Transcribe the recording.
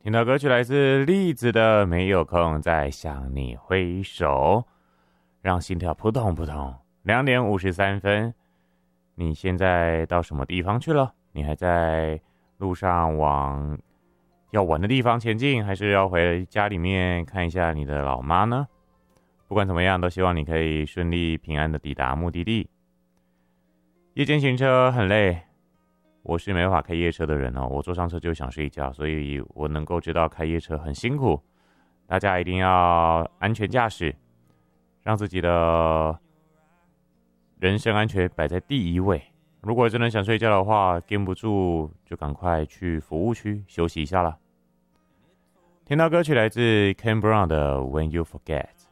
听到歌曲来自栗子的《没有空再向你挥手》，让心跳扑通扑通。2:53，你现在到什么地方去了？你还在路上往要玩的地方前进，还是要回家里面看一下你的老妈呢？不管怎么样，都希望你可以顺利平安的抵达目的地。夜间行车很累，我是没办法开夜车的人哦，我坐上车就想睡觉，所以我能够知道开夜车很辛苦。大家一定要安全驾驶，让自己的人身安全摆在第一位。如果真的想睡觉的话，跟不住就赶快去服务区休息一下啦。听到歌曲来自 Ken Brown 的《When You Forget》。